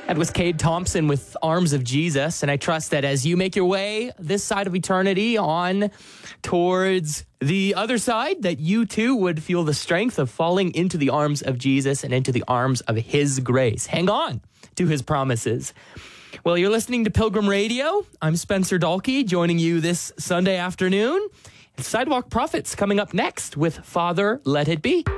That was Cade Thompson with Arms of Jesus. And I trust that as you make your way this side of eternity on towards the other side, that you too would feel the strength of falling into the arms of Jesus and into the arms of his grace. Hang on to his promises. Well, you're listening to Pilgrim Radio. I'm Spencer Dalkey, joining you this Sunday afternoon. Sidewalk Prophets coming up next with Father Let It Be.